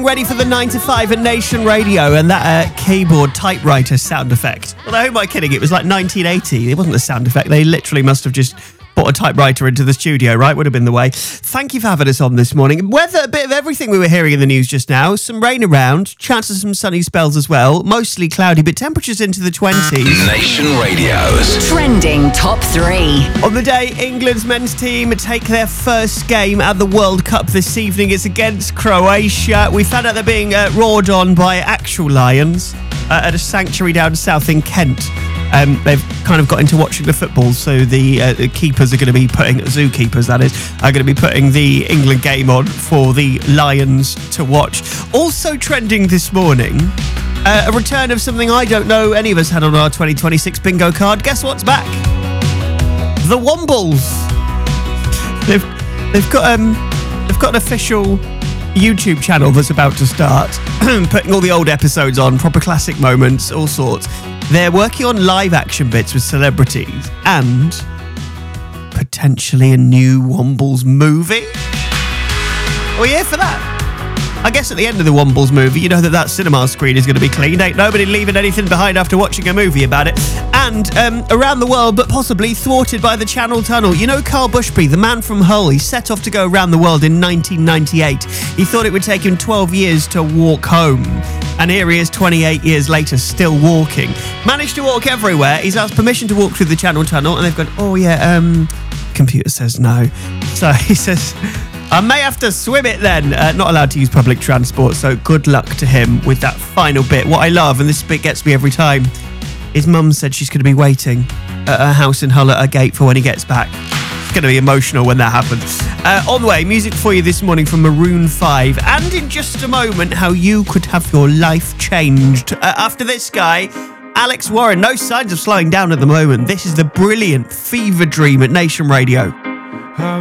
Ready for the 9 to 5 at Nation Radio, and that keyboard typewriter sound effect. Although, who am I kidding? It was like 1980. It wasn't a sound effect. They literally must have just brought a typewriter into the studio, right? Would have been the way. Thank you for having us on this morning. Weather, a bit of everything we were hearing in the news just now. Some rain around, chances of some sunny spells as well. Mostly cloudy, but temperatures into the 20s. Nation Radio's Trending Top 3. On the day, England's men's team take their first game at the World Cup this evening. It's against Croatia. We found out they're being roared on by actual lions at a sanctuary down south in Kent. They've kind of got into watching the football, so the keepers are going to be putting, zookeepers that is, are going to be putting the England game on for the Lions to watch. Also trending this morning, a return of something I don't know any of us had on our 2026 bingo card. Guess what's back? The Wombles. They've got an official YouTube channel that's about to start, putting all the old episodes on, proper classic moments, all sorts. They're working on live action bits with celebrities and potentially a new Wombles movie. Are we here for that? I guess at the end of the Wombles movie, you know that cinema screen is going to be cleaned. Ain't nobody leaving anything behind after watching a movie about it. And around the world, but possibly thwarted by the Channel Tunnel. You know Carl Bushby, the man from Hull, he set off to go around the world in 1998. He thought it would take him 12 years to walk home. And here he is 28 years later, still walking. Managed to walk everywhere. He's asked permission to walk through the Channel Tunnel, and they've gone, oh yeah, computer says no. So he says, I may have to swim it then. Not allowed to use public transport, so good luck to him with that final bit. What I love, and this bit gets me every time, his mum said she's going to be waiting at her house in Hull at her gate for when he gets back. It's going to be emotional when that happens. On the way, music for you this morning from Maroon 5, and in just a moment, how you could have your life changed. After this guy, Alex Warren, no signs of slowing down at the moment. This is the brilliant Fever Dream at Nation Radio.